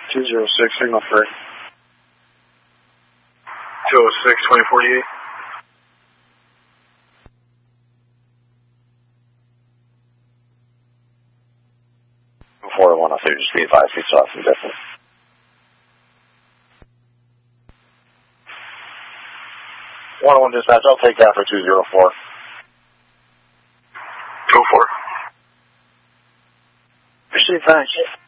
206, signal free. 206, 2048. Before 103, just be advised, we saw some distance. 101 dispatch, I'll take that for 204. 204. Proceed, thanks.